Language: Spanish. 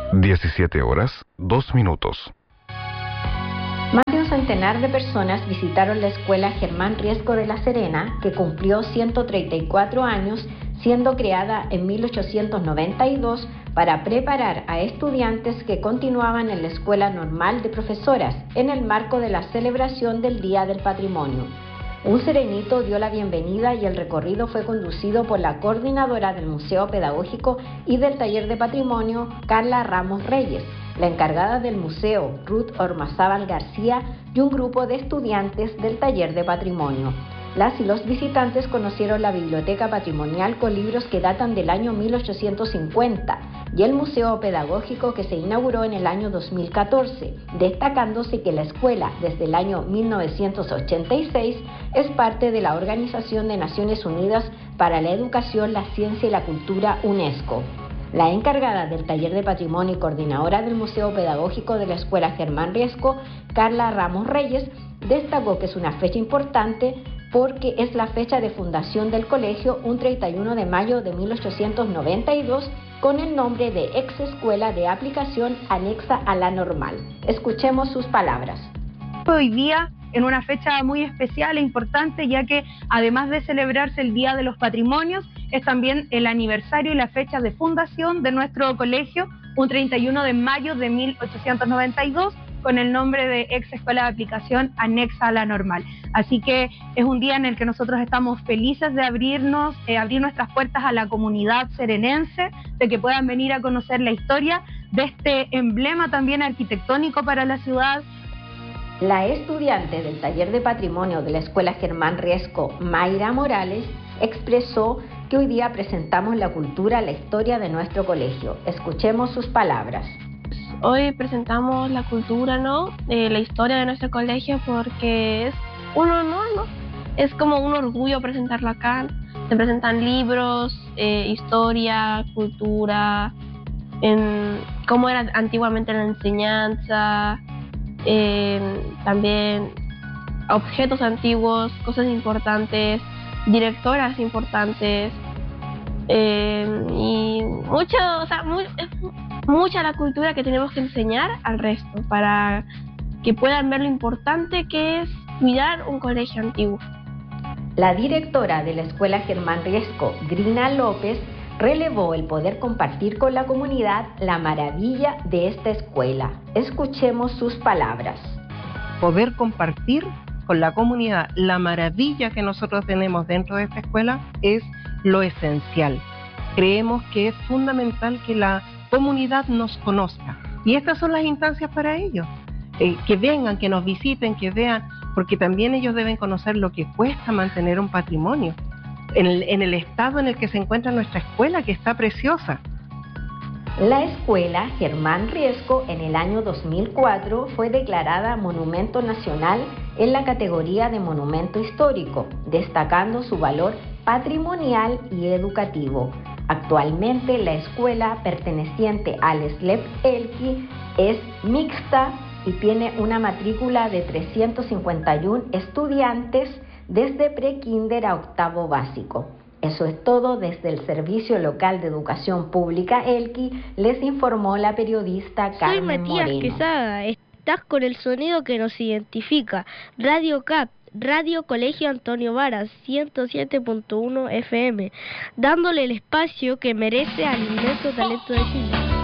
17:02. Más de un centenar de personas visitaron la escuela Germán Riesco de La Serena, que cumplió 134 años, siendo creada en 1892 para preparar a estudiantes que continuaban en la Escuela Normal de Profesoras en el marco de la celebración del Día del Patrimonio. Un serenito dio la bienvenida y el recorrido fue conducido por la coordinadora del Museo Pedagógico y del Taller de Patrimonio, Carla Ramos Reyes, la encargada del museo, Ruth Ormazábal García, y un grupo de estudiantes del Taller de Patrimonio. Las y los visitantes conocieron la biblioteca patrimonial con libros que datan del año 1850 y el museo pedagógico que se inauguró en el año 2014, destacándose que la escuela desde el año 1986 es parte de la Organización de Naciones Unidas para la Educación, la Ciencia y la Cultura, UNESCO. La encargada del Taller de Patrimonio y coordinadora del Museo Pedagógico de la Escuela Germán Riesco, Carla Ramos Reyes, destacó que es una fecha importante porque es la fecha de fundación del colegio, un 31 de mayo de 1892, con el nombre de Ex Escuela de Aplicación anexa a la Normal. Escuchemos sus palabras. Hoy día, en una fecha muy especial e importante, ya que además de celebrarse el Día de los Patrimonios, es también el aniversario y la fecha de fundación de nuestro colegio, un 31 de mayo de 1892, con el nombre de Ex Escuela de Aplicación anexa a la Normal. Así que es un día en el que nosotros estamos felices de abrir nuestras puertas a la comunidad serenense, de que puedan venir a conocer la historia de este emblema también arquitectónico para la ciudad. La estudiante del Taller de Patrimonio de la Escuela Germán Riesco, Mayra Morales, expresó que hoy día presentamos la cultura, la historia de nuestro colegio. Escuchemos sus palabras. Hoy presentamos la cultura, la historia de nuestro colegio, porque es un honor, es como un orgullo presentarlo acá. Se presentan libros, historia, cultura, cómo era antiguamente la enseñanza, también objetos antiguos, cosas importantes, directoras importantes, y mucha la cultura que tenemos que enseñar al resto para que puedan ver lo importante que es cuidar un colegio antiguo. La directora de la Escuela Germán Riesco, Grina López, relevó el poder compartir con la comunidad la maravilla de esta escuela. Escuchemos sus palabras. Poder compartir con la comunidad la maravilla que nosotros tenemos dentro de esta escuela es lo esencial. Creemos que es fundamental que la comunidad nos conozca y estas son las instancias para ellos, que vengan, que nos visiten, que vean, porque también ellos deben conocer lo que cuesta mantener un patrimonio en el estado en el que se encuentra nuestra escuela, que está preciosa. La escuela Germán Riesco en el año 2004 fue declarada Monumento Nacional en la categoría de Monumento Histórico, destacando su valor patrimonial y educativo. Actualmente la escuela, perteneciente al SLEP Elqui, es mixta y tiene una matrícula de 351 estudiantes desde prekinder a octavo básico. Eso es todo desde el Servicio Local de Educación Pública Elqui, les informó la periodista Carmen Moreno. Soy Matías Quesada, estás con el sonido que nos identifica, Radio CAP, Radio Colegio Antonio Varas, 107.1 FM, dándole el espacio que merece al inmenso talento de Chile.